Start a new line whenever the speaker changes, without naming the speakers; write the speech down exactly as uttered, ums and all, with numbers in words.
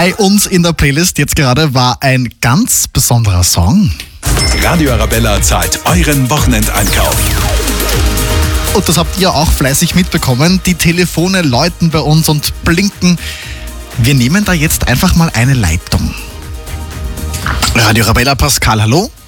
Bei uns in der Playlist jetzt gerade war ein ganz besonderer Song.
Radio Arabella zahlt euren Wochenendeinkauf.
Und das habt ihr auch fleißig mitbekommen. Die Telefone läuten bei uns und blinken. Wir nehmen da jetzt einfach mal eine Leitung. Radio Arabella, Pascal, hallo.